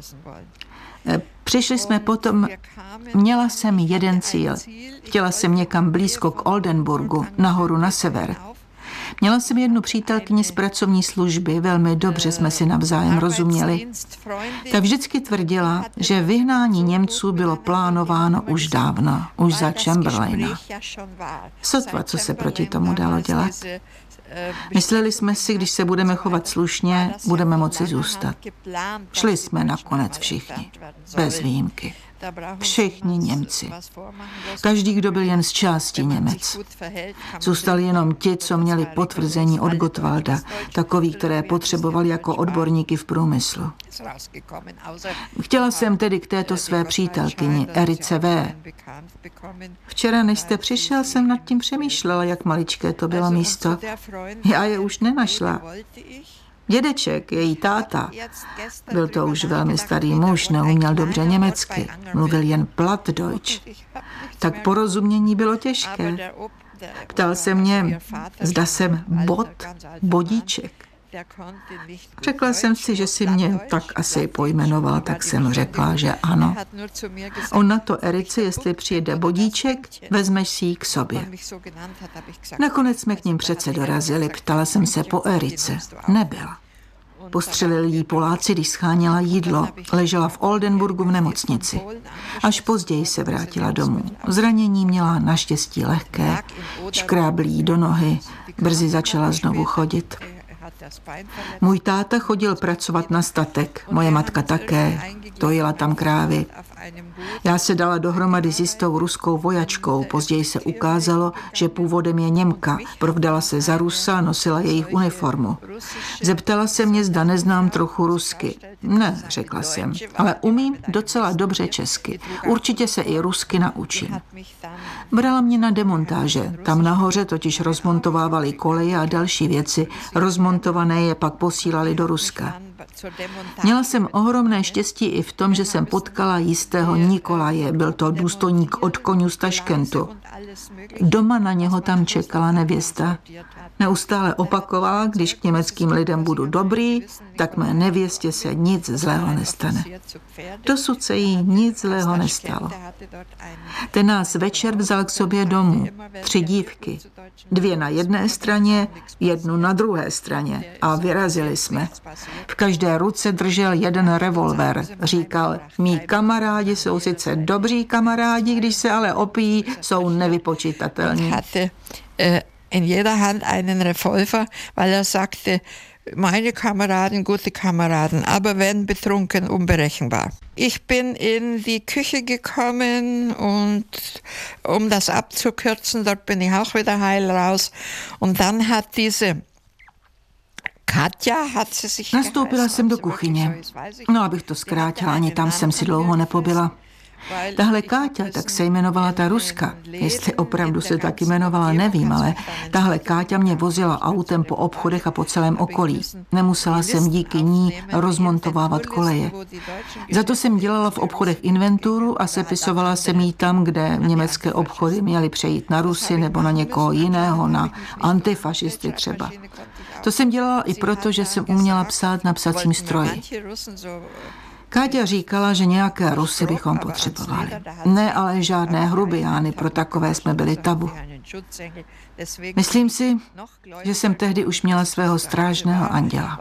Přišli jsme potom, měla jsem jeden cíl. Chtěla jsem někam blízko k Oldenburgu, nahoru na sever. Měla jsem jednu přítelkyni z pracovní služby, velmi dobře jsme si navzájem rozuměli. Ta vždycky tvrdila, že vyhnání Němců bylo plánováno už dávno, už za Chamberlaina. Sotva, co se proti tomu dalo dělat. Mysleli jsme si, když se budeme chovat slušně, budeme moci zůstat. Šli jsme nakonec všichni, bez výjimky. Všichni Němci. Každý, kdo byl jen z části Němec. Zůstali jenom ti, co měli potvrzení od Gottwalda, takový, které potřebovali jako odborníky v průmyslu. Chtěla jsem tedy k této své přítelkyni, Erice V. Včera, než jste přišel, jsem nad tím přemýšlela, jak maličké to bylo místo. Já je už nenašla. Dědeček, její táta, byl to už velmi starý muž, neuměl dobře německy, mluvil jen Plattdeutsch. Tak porozumění bylo těžké. Ptal se mě, zda jsem bodíček. Řekla jsem si, že si mě tak asi pojmenoval, tak jsem řekla, že ano. On na to Erice, jestli přijede bodíček, vezmeš si ji k sobě. Nakonec jsme k ním přece dorazili, ptala jsem se po Erice. Nebyla. Postřelili jí Poláci, když scháněla jídlo. Ležela v Oldenburgu v nemocnici. Až později se vrátila domů. Zranění měla naštěstí lehké, škrábli jí do nohy, brzy začala znovu chodit. Můj táta chodil pracovat na statek, moje matka také, dojela tam krávy. Já se dala dohromady s jistou ruskou vojačkou, později se ukázalo, že původem je Němka, provdala se za Rusa, nosila jejich uniformu. Zeptala se mě, zda neznám trochu rusky. Ne, řekla jsem, ale umím docela dobře česky. Určitě se i rusky naučím. Brala mě na demontáže, tam nahoře totiž rozmontovávali koleje a další věci, rozmontované je pak posílali do Ruska. Měla jsem ohromné štěstí i v tom, že jsem potkala jistého Nikolaje, byl to důstojník od koňů z Taškentu. Doma na něho tam čekala nevěsta. Neustále opakovala, když k německým lidem budu dobrý, tak mé nevěstě se nic zlého nestane. Dosud se jí nic zlého nestalo. Ten nás večer vzal k sobě domů. 3 dívky. 2 na jedné straně, 1 na druhé straně. A vyrazili jsme. V každé ruce držel 1 revolver. Říkal, mí kamarádi jsou sice dobří kamarádi, když se ale opijí, jsou nevypočitatelní. In jeder Hand einen Revolver, weil er sagte, meine Kameraden, gute Kameraden, aber wenn betrunken, unberechenbar. Ich bin in die Küche gekommen und um das abzukürzen, dort bin ich auch wieder heil raus. Und dann hat diese Katja, hat sie sich Nastoupila jsem do kuchyně. No, abych to zkrátila, ani tam jsem si dlouho nepobyla. Tahle Káťa, tak se jmenovala ta Ruska. Jestli opravdu se tak jmenovala, nevím, ale tahle Káťa mě vozila autem po obchodech a po celém okolí. Nemusela jsem díky ní rozmontovávat koleje. Za to jsem dělala v obchodech inventuru a sepisovala jsem jí tam, kde německé obchody měly přejít na Rusy nebo na někoho jiného, na antifašisty třeba. To jsem dělala i proto, že jsem uměla psát na psacím stroji. Káťa říkala, že nějaké Rusy bychom potřebovali. Ne, ale žádné hrubiány, pro takové jsme byli tabu. Myslím si, že jsem tehdy už měla svého strážného anděla.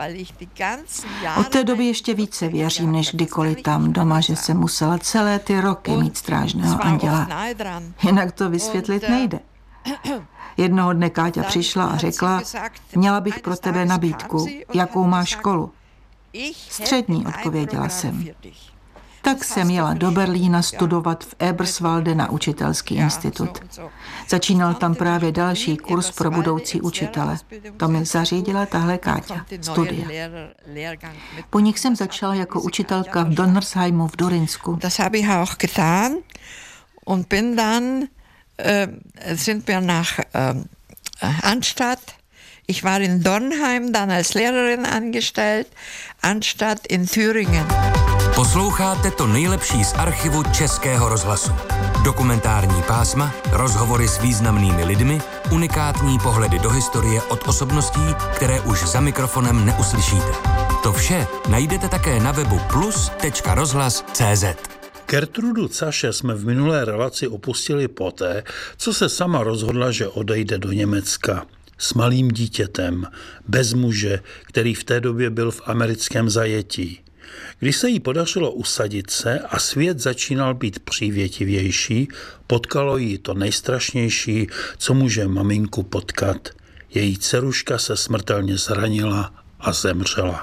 Od té doby ještě více věřím, než kdykoliv tam doma, že jsem musela celé ty roky mít strážného anděla. Jinak to vysvětlit nejde. Jednoho dne Káťa přišla a řekla, měla bych pro tebe nabídku, jakou máš školu. Střední, odpověděla jsem. Tak jsem jela do Berlína studovat v Eberswalde na učitelský institut. Začínal tam právě další kurz pro budoucí učitele. To mi zařídila tahle Káťa, studia. Po nich jsem začala jako učitelka v Donnersheimu v Durinsku. Das habe ich auch getan und bin dann sind wir nach Anstatt. Ich war in Dornheim dann als Lehrerin angestellt, Anstatt in Thüringen. Posloucháte to nejlepší z archivu Českého rozhlasu. Dokumentární pásma, rozhovory s významnými lidmi, unikátní pohledy do historie od osobností, které už za mikrofonem neuslyšíte. To vše najdete také na webu plus.rozhlas.cz. Gertrudu Caše jsme v minulé relaci opustili poté, co se sama rozhodla, že odejde do Německa. S malým dítětem, bez muže, který v té době byl v americkém zajetí. Když se jí podařilo usadit se a svět začínal být přívětivější, potkalo jí to nejstrašnější, co může maminku potkat. Její dceruška se smrtelně zranila a zemřela.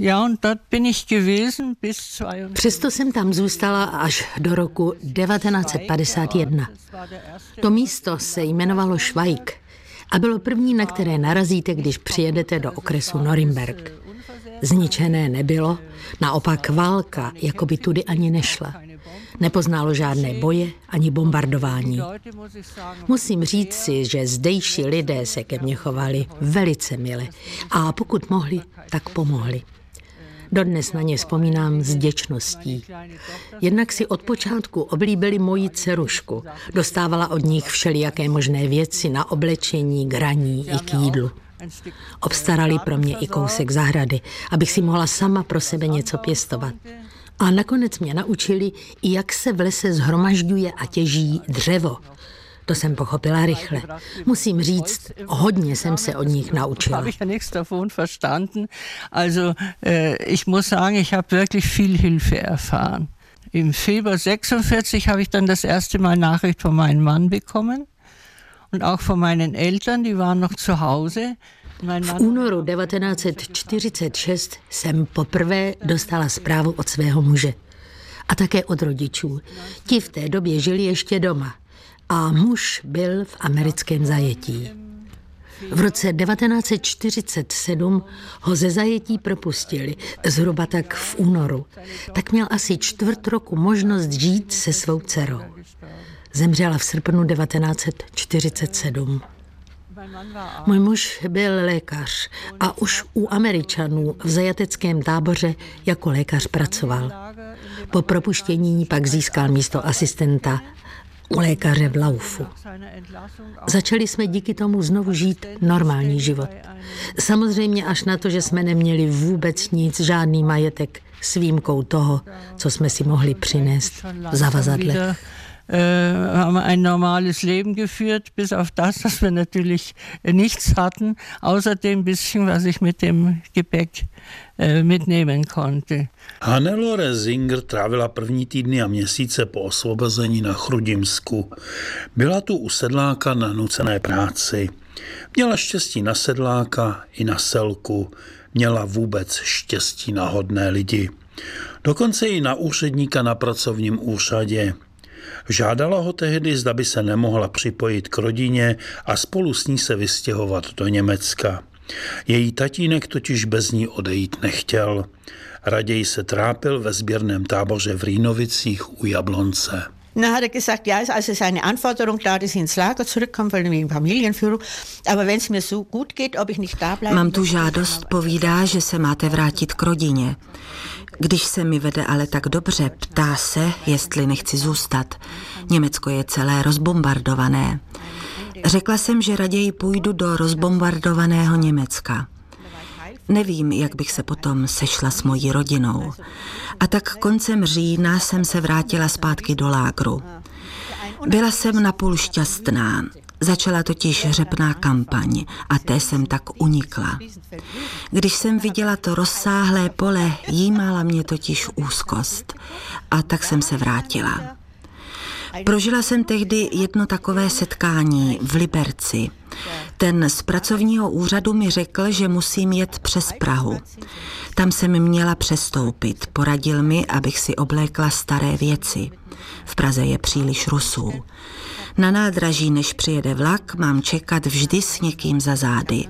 Přesto jsem tam zůstala až do roku 1951. To místo se jmenovalo Schweig a bylo první, na které narazíte, když přijedete do okresu Norimberk. Zničené nebylo, naopak válka jako by tudy ani nešla. Nepoznalo žádné boje ani bombardování. Musím říct si, že zdejší lidé se ke mně chovali velice mile a pokud mohli, tak pomohli. Dodnes na ně vzpomínám s vděčností. Jednak si od počátku oblíbili moji dcerušku. Dostávala od nich všelijaké možné věci na oblečení, k hraní i k jídlu. Obstarali pro mě i kousek zahrady, abych si mohla sama pro sebe něco pěstovat. A nakonec mě naučili, i jak se v lese shromažďuje a těží dřevo. To jsem pochopila rychle. Musím říct, hodně jsem se od nich naučila. Ich muss sagen, ich habe wirklich viel Hilfe erfahren. Im Februar 46 habe ich dann das erste Mal Nachricht von meinem Mann bekommen und auch von meinen Eltern, die waren noch zu Hause. V únoru 1946 jsem poprvé dostala zprávu od svého muže. A také od rodičů. Ti v té době žili ještě doma. A muž byl v americkém zajetí. V roce 1947 ho ze zajetí propustili, zhruba tak v únoru. Tak měl asi čtvrt roku možnost žít se svou dcerou. Zemřela v srpnu 1947. Můj muž byl lékař a už u Američanů v zajateckém táboře jako lékař pracoval. Po propuštění pak získal místo asistenta u lékaře v Laufu. Začali jsme díky tomu znovu žít normální život. Samozřejmě až na to, že jsme neměli vůbec nic, žádný majetek, s výjimkou toho, co jsme si mohli přinést v zavazadle. Haben ein normales Leben geführt, bis auf das, dass wir natürlich nichts hatten, außer dem bisschen, was ich mit dem Gepäck mitnehmen konnte. Hannelore Singer trávila první týdny a měsíce po osvobození na Chrudimsku. Byla tu u sedláka na nucené práci. Měla štěstí na sedláka i na selku. Měla vůbec štěstí na hodné lidi. Dokonce i na úředníka na pracovním úřadě. Žádala ho tehdy, zda by se nemohla připojit k rodině a spolu s ní se vystěhovat do Německa. Její tatínek totiž bez ní odejít nechtěl. Raději se trápil ve sběrném táboře v Rýnovicích u Jablonce. Na, hat gesagt, ja, also es ist eine Anforderung da, dass ich ins Lager zurückkomme, weil wegen Familienführung. Aber wenn es mir so gut geht, ob ich nicht da bleibe. Mám tu žádost, povídá, že se máte vrátit k rodině. Když se mi vede ale tak dobře, ptá se, jestli nechci zůstat. Německo je celé rozbombardované. Řekla jsem, že raději půjdu do rozbombardovaného Německa. Nevím, jak bych se potom sešla s mojí rodinou. A tak koncem října jsem se vrátila zpátky do lágru. Byla jsem napůl šťastná. Začala totiž řepná kampaň a té jsem tak unikla. Když jsem viděla to rozsáhlé pole, jímala mě totiž úzkost a tak jsem se vrátila. Prožila jsem tehdy jedno takové setkání v Liberci. Ten z pracovního úřadu mi řekl, že musím jet přes Prahu. Tam jsem měla přestoupit. Poradil mi, abych si oblékla staré věci. V Praze je příliš Rusů. Na nádraží, než přijede vlak, mám čekat vždy s někým za zády.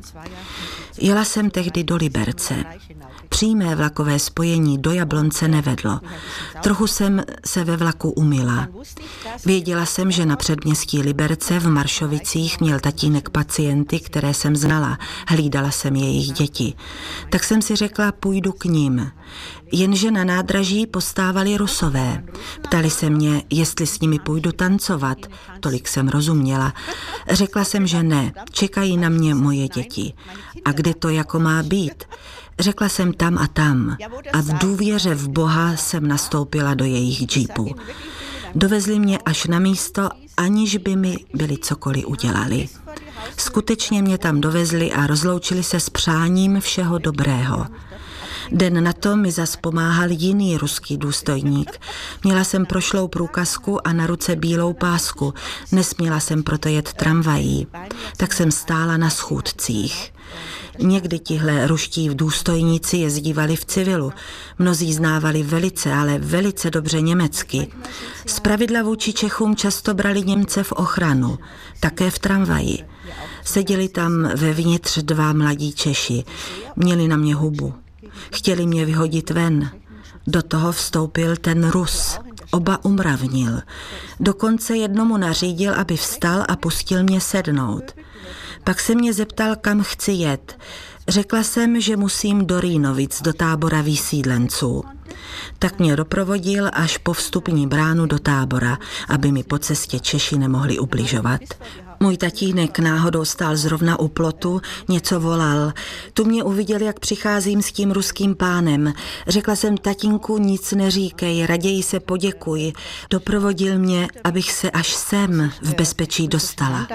Jela jsem tehdy do Liberce. Přímé vlakové spojení do Jablonce nevedlo. Trochu jsem se ve vlaku umyla. Věděla jsem, že na předměstí Liberce v Maršovicích měl tatínek pacienty, které jsem znala. Hlídala jsem jejich děti. Tak jsem si řekla, půjdu k nim. Jenže na nádraží postávali Rusové. Ptali se mě, jestli s nimi půjdu tancovat. Tolik jsem rozuměla. Řekla jsem, že ne. Čekají na mě moje děti. A kde to jako má být? Řekla jsem tam a tam a v důvěře v Boha jsem nastoupila do jejich džípů. Dovezli mě až na místo, aniž by mi byli cokoliv udělali. Skutečně mě tam dovezli a rozloučili se s přáním všeho dobrého. Den na to mi zas pomáhal jiný ruský důstojník. Měla jsem prošlou průkazku a na ruce bílou pásku. Nesměla jsem proto jet tramvají. Tak jsem stála na schůdcích. Někdy tihle ruští důstojníci jezdívali v civilu. Mnozí znávali velice, ale velice dobře německy. Zpravidla vůči Čechům často brali Němce v ochranu, také v tramvaji. Seděli tam vevnitř 2 mladí Češi. Měli na mě hubu. Chtěli mě vyhodit ven. Do toho vstoupil ten Rus. Oba umravnil. Dokonce jednomu nařídil, aby vstal a pustil mě sednout. Pak se mě zeptal, kam chci jet. Řekla jsem, že musím do Rýnovic, do tábora vysídlenců. Tak mě doprovodil až po vstupní bránu do tábora, aby mi po cestě Češi nemohli ubližovat. Můj tatínek náhodou stál zrovna u plotu, něco volal. Tu mě uviděl, jak přicházím s tím ruským pánem. Řekla jsem, tatínku, nic neříkej, raději se poděkuj. Doprovodil mě, abych se až sem v bezpečí dostala.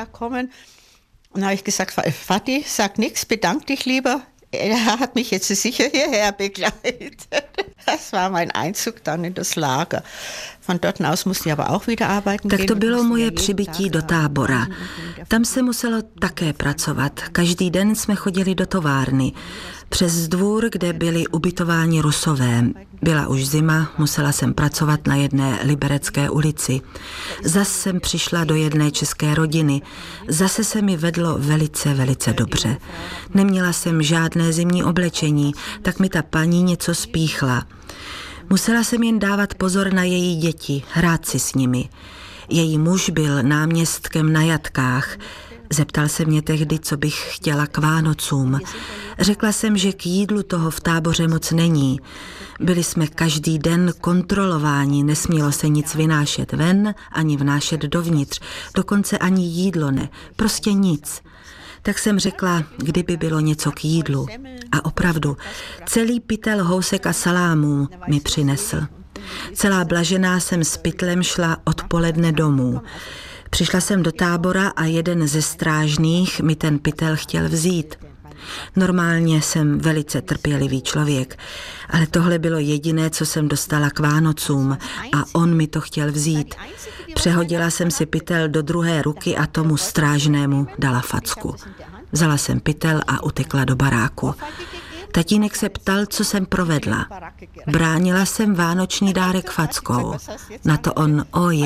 Und habe ich gesagt, Vati, sag nichts, bedank dich lieber. Er hat mich jetzt sicher hierher begleitet. Das war mein Einzug dann in das Lager. Von dort aus musste ich aber auch wieder arbeiten. Tak to bylo moje přibytí do tábora. Tam se muselo také pracovat. Každý den jsme chodili do továrny. Přes dvůr, kde byli ubytováni Rusové. Byla už zima, musela jsem pracovat na jedné liberecké ulici. Zas jsem přišla do jedné české rodiny. Zase se mi vedlo velice, velice dobře. Neměla jsem žádné zimní oblečení, tak mi ta paní něco spíchla. Musela jsem jen dávat pozor na její děti, hrát si s nimi. Její muž byl náměstkem na jatkách. Zeptal se mě tehdy, co bych chtěla k Vánocům. Řekla jsem, že k jídlu toho v táboře moc není. Byli jsme každý den kontrolováni, nesmělo se nic vynášet ven, ani vnášet dovnitř, dokonce ani jídlo ne, prostě nic. Tak jsem řekla, kdyby bylo něco k jídlu. A opravdu, celý pytel housek a salámů mi přinesl. Celá blažená jsem s pytlem šla odpoledne domů. Přišla jsem do tábora a jeden ze strážných mi ten pytel chtěl vzít. Normálně jsem velice trpělivý člověk, ale tohle bylo jediné, co jsem dostala k Vánocům a on mi to chtěl vzít. Přehodila jsem si pytel do druhé ruky a tomu strážnému dala facku. Vzala jsem pytel a utekla do baráku. Tatínek se ptal, co jsem provedla. Bránila jsem vánoční dárek fackou. Na to on,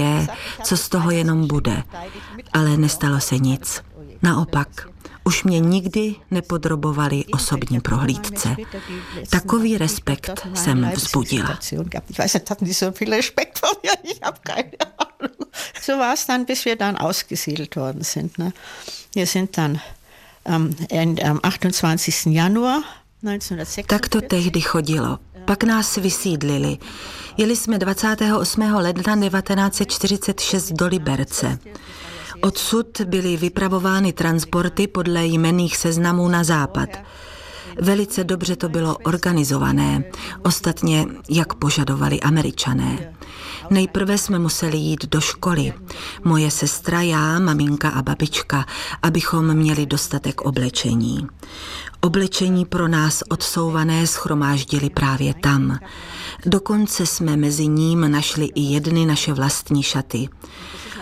co z toho jenom bude. Ale nestalo se nic. Naopak, už mě nikdy nepodrobovali osobní prohlídce. Takový respekt jsem vzbudila. So war es dann, bis wir dann ausgesiedelt worden sind. Ne? Wir sind dann am 28. Januar. Tak to tehdy chodilo. Pak nás vysídlili. Jeli jsme 28. ledna 1946 do Liberce. Odsud byly vypravovány transporty podle jmenných seznamů na západ. Velice dobře to bylo organizované, ostatně jak požadovali Američané. Nejprve jsme museli jít do školy. Moje sestra, já, maminka a babička, abychom měli dostatek oblečení. Oblečení pro nás odsouvané shromáždili právě tam. Dokonce jsme mezi ním našli i jedny naše vlastní šaty.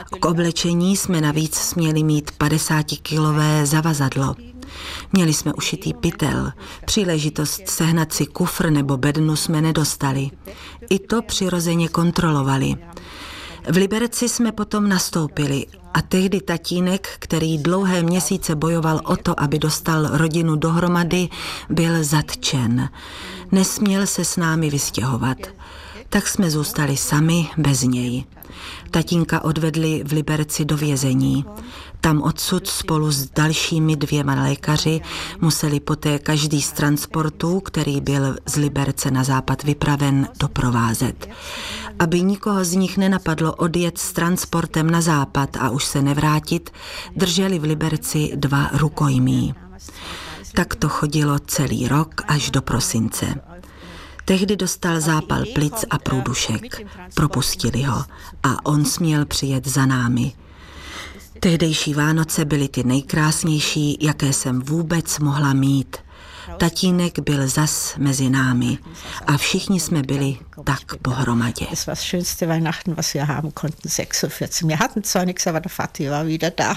K oblečení jsme navíc směli mít 50-kilové zavazadlo. Měli jsme ušitý pytel, příležitost sehnat si kufr nebo bednu jsme nedostali. I to přirozeně kontrolovali. V Liberci jsme potom nastoupili a tehdy tatínek, který dlouhé měsíce bojoval o to, aby dostal rodinu dohromady, byl zatčen. Nesměl se s námi vystěhovat. Tak jsme zůstali sami bez něj. Tatínka odvedli v Liberci do vězení. Tam odsud spolu s dalšími 2 lékaři museli poté každý z transportů, který byl z Liberce na západ vypraven, doprovázet. Aby nikoho z nich nenapadlo odjet s transportem na západ a už se nevrátit, drželi v Liberci 2 rukojmí. Tak to chodilo celý rok až do prosince. Tehdy dostal zápal plic a průdušek. Propustili ho a on směl přijet za námi. Tehdejší Vánoce byly ty nejkrásnější, jaké jsem vůbec mohla mít. Tatínek byl zas mezi námi a všichni jsme byli tak pohromadě. Das war das schönste Weihnachten, was wir haben konnten, 46. Wir hatten zwar nichts, aber der Vati war wieder da.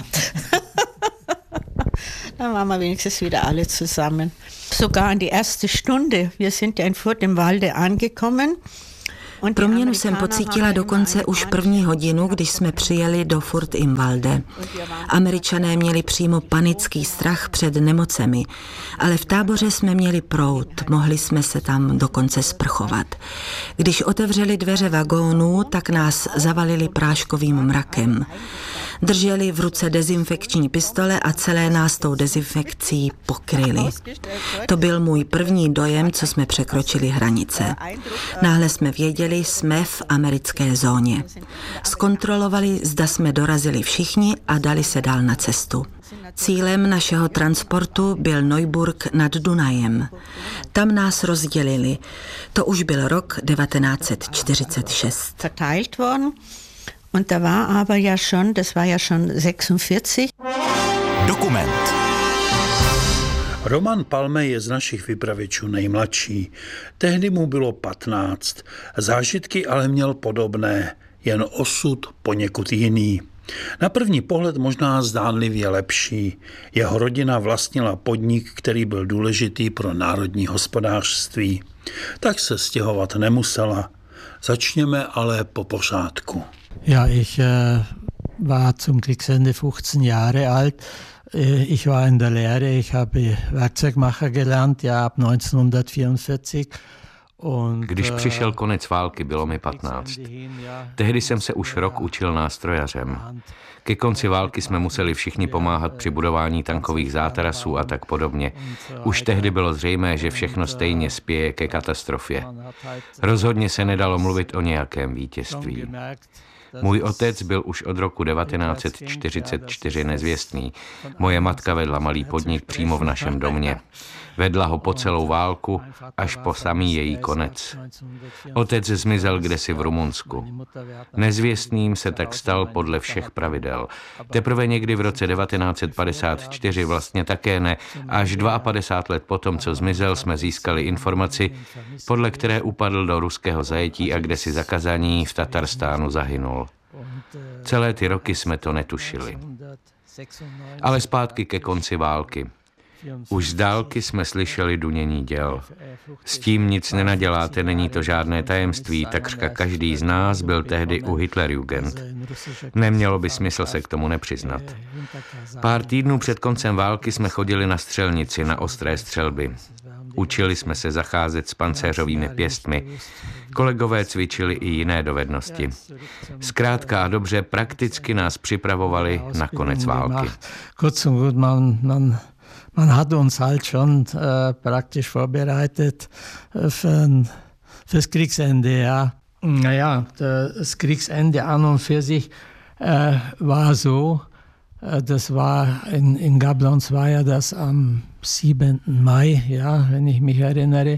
Dann waren wir wenigstens wieder alle zusammen. Sogar in die erste Stunde. Wir sind ja in Furt im Walde angekommen. Proměnu jsem pocítila dokonce už 1. hodinu, když jsme přijeli do Furt im Walde. Američané měli přímo panický strach před nemocemi, ale v táboře jsme měli proud, mohli jsme se tam dokonce sprchovat. Když otevřeli dveře vagónů, tak nás zavalili práškovým mrakem. Drželi v ruce dezinfekční pistole a celé nás tou dezinfekcí pokryli. To byl můj první dojem, co jsme překročili hranice. Náhle jsme věděli, jsme v americké zóně. Zkontrolovali, zda jsme dorazili všichni a dali se dál na cestu. Cílem našeho transportu byl Neuburg nad Dunajem. Tam nás rozdělili. To už byl rok 1946. Und da war aber ja schon, das war ja schon 46. Dokument. Roman Palme je z našich vypravěčů nejmladší. Tehdy mu bylo 15. Zážitky ale měl podobné, jen osud poněkud jiný. Na první pohled možná zdánlivě lepší. Jeho rodina vlastnila podnik, který byl důležitý pro národní hospodářství. Tak se stěhovat nemusela. Začněme ale po pořádku. Ja, ich war zum Kriegsende 15 Jahre alt. Ich war in der Lehre, ich habe Werkzeugmacher gelernt, ja, ab 1944. Když přišel konec války, bylo mi 15. Tehdy jsem se už rok učil nástrojařem. Ke konci války jsme museli všichni pomáhat při budování tankových zátarasů a tak podobně. Už tehdy bylo zřejmé, že všechno stejně spěje ke katastrofě. Rozhodně se nedalo mluvit o nějakém vítězství. Můj otec byl už od roku 1944 nezvěstný. Moje matka vedla malý podnik přímo v našem domě. Vedla ho po celou válku až po samý její konec. Otec zmizel kdesi v Rumunsku. Nezvěstným se tak stal podle všech pravidel. Teprve někdy v roce 1954, vlastně také ne, až 52 let potom, co zmizel, jsme získali informaci, podle které upadl do ruského zajetí a kdesi za Kazaní v Tatarstánu zahynul. Celé ty roky jsme to netušili. Ale zpátky ke konci války. Už z dálky jsme slyšeli dunění děl. S tím nic nenaděláte, není to žádné tajemství, takřka každý z nás byl tehdy u Hitlerjugend. Nemělo by smysl se k tomu nepřiznat. Pár týdnů před koncem války jsme chodili na střelnici, na ostré střelby. Učili jsme se zacházet s pancéřovými pěstmi. Kolegové cvičili i jiné dovednosti. Zkrátka a dobře, prakticky nás připravovali na konec války. Man hat uns halt schon praktisch vorbereitet fürs Kriegsende, ja. Naja, das Kriegsende an und für sich war so, das war in Gablons war ja das am 7. Mai, ja, wenn ich mich erinnere.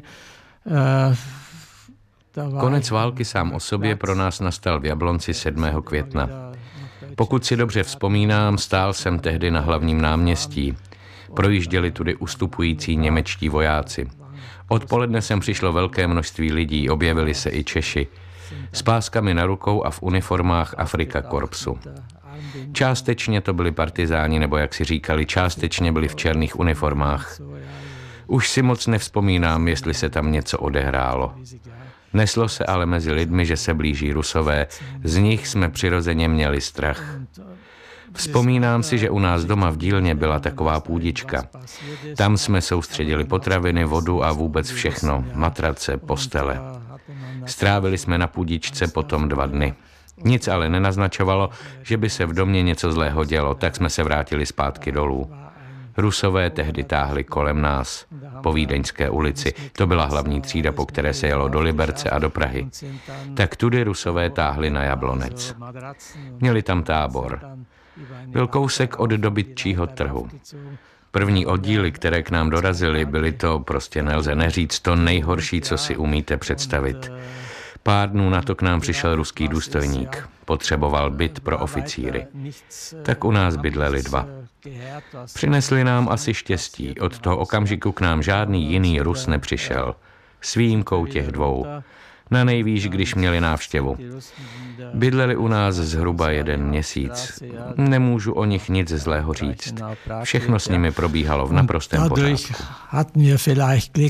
Konec války sám o sobě pro nás nastal v Jablonci 7. května. Pokud si dobře vzpomínám, stál jsem tehdy na hlavním náměstí. Projížděli tudy ustupující němečtí vojáci. Odpoledne sem přišlo velké množství lidí, objevili se i Češi. S páskami na rukou a v uniformách Afrika korpsu. Částečně to byli partizáni, nebo jak si říkali, částečně byli v černých uniformách. Už si moc nevzpomínám, jestli se tam něco odehrálo. Neslo se ale mezi lidmi, že se blíží Rusové, z nich jsme přirozeně měli strach. Vzpomínám si, že u nás doma v dílně byla taková půdička. Tam jsme soustředili potraviny, vodu a vůbec všechno, matrace, postele. Strávili jsme na půdičce potom 2 dny. Nic ale nenaznačovalo, že by se v domě něco zlého dělo, tak jsme se vrátili zpátky dolů. Rusové tehdy táhli kolem nás, po Vídeňské ulici. To byla hlavní třída, po které se jelo do Liberce a do Prahy. Tak tudy Rusové táhli na Jablonec. Měli tam tábor. Byl kousek od dobytčího trhu. První oddíly, které k nám dorazily, byly to, prostě nelze neříct, to nejhorší, co si umíte představit. Pár dnů na to k nám přišel ruský důstojník. Potřeboval byt pro oficíry. Tak u nás bydleli 2. Přinesli nám asi štěstí. Od toho okamžiku k nám žádný jiný Rus nepřišel. S výjimkou těch 2. Na nejvýš, když měli návštěvu. Bydleli u nás zhruba 1 měsíc. Nemůžu o nich nic zlého říct. Všechno s nimi probíhalo v naprostém pořádku. Hatten wir vielleicht Glück,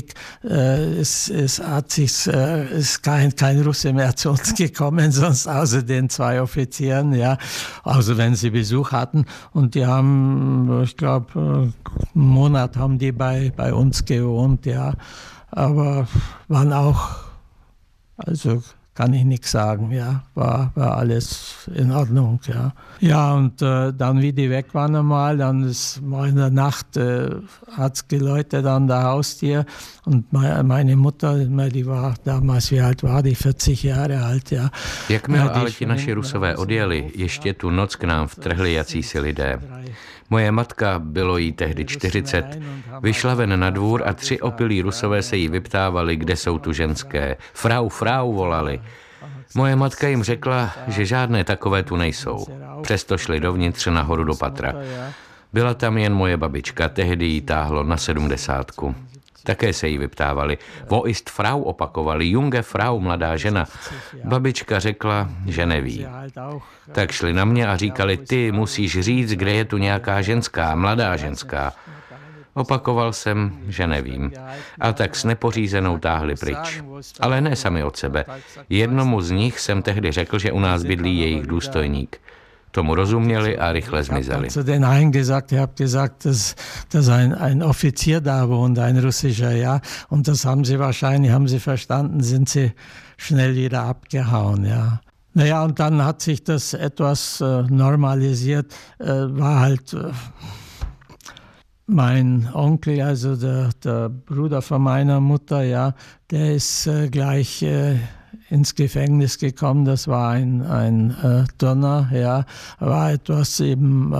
es ist kein Russe mehr zu uns gekommen, sonst außer den 2 Offizieren, ja, also wenn sie Besuch hatten und die haben, ich glaube, einen Monat haben die bei uns gewohnt, ja, aber waren auch, also kann ich nichts sagen, ja, war alles in Ordnung, ja. Ja, und dann, wie die weg waren einmal, dann ist mal in der Nacht, hat es geläutet an der Haustür und meine Mutter, die war damals, wie alt war die, 40 Jahre alt, ja. Jakmile ale ti naši Rusové odjeli, ještě tu noc k nám vtrhli jacísi lidé. Moje matka, bylo jí tehdy 40, vyšla ven na dvůr a 3 opilí Rusové se jí vyptávali, kde jsou tu ženské. Frau volali. Moje matka jim řekla, že žádné takové tu nejsou. Přesto šli dovnitř nahoru do patra. Byla tam jen moje babička, tehdy jí táhlo na 70. Také se jí vyptávali. Wo ist Frau, opakovali. Junge Frau, mladá žena. Babička řekla, že neví. Tak šli na mě a říkali, ty musíš říct, kde je tu nějaká ženská, mladá ženská. Opakoval jsem, že nevím. A tak s nepořízenou táhli pryč. Ale ne sami od sebe. Jednomu z nich jsem tehdy řekl, že u nás bydlí jejich důstojník. Tomu rozuměli a rychle zmizeli. Zu den einen gesagt, ihr habt gesagt, dass ein Offizier da wohnt, ein russischer, ja. Und das haben sie verstanden, sind sie schnell wieder abgehauen, ja. Naja, und dann hat sich das etwas normalisiert, war halt mein Onkel, also der Bruder von meiner Mutter, ja, der ist gleich ins Gefängnis gekommen. Das war ein Turner, ja, war etwas eben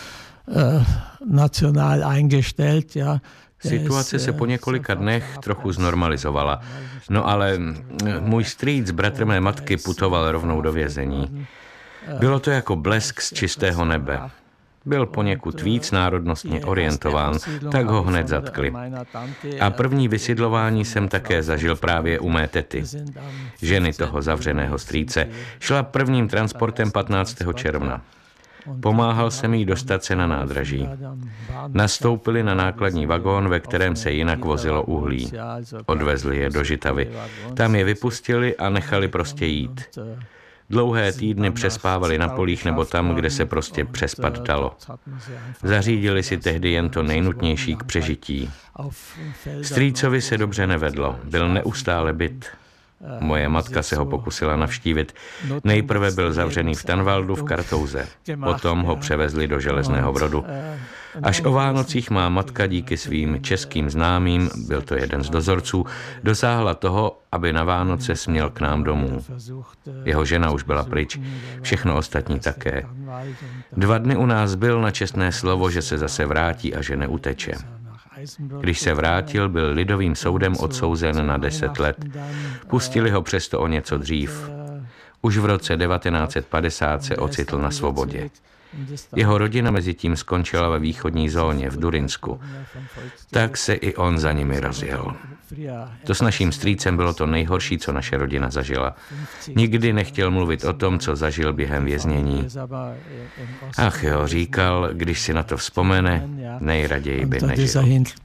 national eingestellt, ja. Situace se po několika dnech trochu znormalizovala. No ale můj strýc, bratr mé matky, putoval rovnou do vězení. Bylo to jako blesk z čistého nebe. Byl poněkud víc národnostně orientován, tak ho hned zatkli. A první vysidlování jsem také zažil právě u mé tety. Ženy toho zavřeného strýce. Šla prvním transportem 15. června. Pomáhal jsem jí dostat se na nádraží. Nastoupili na nákladní vagón, ve kterém se jinak vozilo uhlí. Odvezli je do Žitavy. Tam je vypustili a nechali prostě jít. Dlouhé týdny přespávali na polích nebo tam, kde se prostě přespat dalo. Zařídili si tehdy jen to nejnutnější k přežití. Strýcovi se dobře nevedlo, byl neustále bit. Moje matka se ho pokusila navštívit. Nejprve byl zavřený v Tanvaldu v Kartouze, potom ho převezli do Železného Brodu. Až o Vánocích má matka díky svým českým známým, byl to jeden z dozorců, dosáhla toho, aby na Vánoce směl k nám domů. Jeho žena už byla pryč, všechno ostatní také. 2 dny u nás byl na čestné slovo, že se zase vrátí a že neuteče. Když se vrátil, byl lidovým soudem odsouzen na 10 let. Pustili ho přesto o něco dřív. Už v roce 1950 se ocitl na svobodě. Jeho rodina mezi tím skončila ve východní zóně v Durinsku. Tak se i on za nimi rozjel. To s naším strýcem bylo to nejhorší, co naše rodina zažila. Nikdy nechtěl mluvit o tom, co zažil během věznění. Ach jo, říkal, když si na to vzpomene, nejraději by nežil.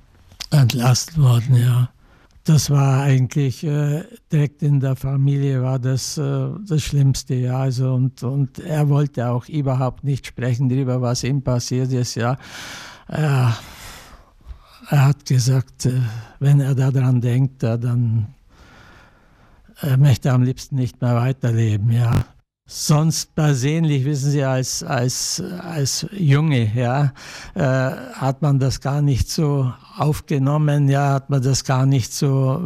Das war eigentlich direkt in der Familie war das Schlimmste, ja. Also und er wollte auch überhaupt nicht sprechen darüber, was ihm passiert ist, ja. Er hat gesagt, wenn er daran denkt, dann möchte er am liebsten nicht mehr weiterleben, ja. Sonst persönlich, wissen Sie, als Junge, ja, hat man das gar nicht so aufgenommen, ja, hat man das gar nicht so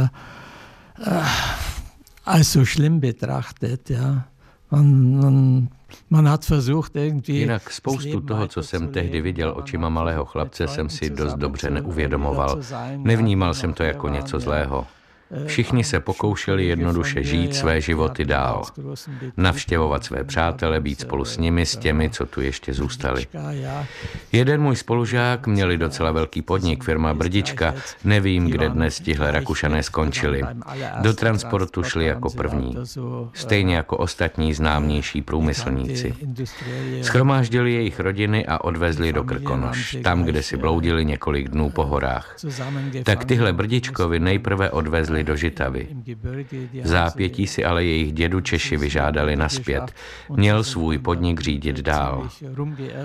als so schlimm betrachtet, ja. Man hat versucht irgendwie. Jinak spoustu toho, co jsem tehdy viděl očima malého chlapce, jsem si dost dobře neuvědomoval. Nevnímal jsem to jako něco zlého. Všichni se pokoušeli jednoduše žít své životy dál. Navštěvovat své přátele, být spolu s nimi, s těmi, co tu ještě zůstali. Jeden můj spolužák měli docela velký podnik, firma Brdička. Nevím, kde dnes tihle Rakušané skončili. Do transportu šli jako první. Stejně jako ostatní známější průmyslníci. Shromáždili jejich rodiny a odvezli do Krkonoš, tam, kde si bloudili několik dnů po horách. Tak tyhle Brdičkovi nejprve odvezli do Žitavy. V zápětí si ale jejich dědu Češi vyžádali nazpět. Měl svůj podnik řídit dál.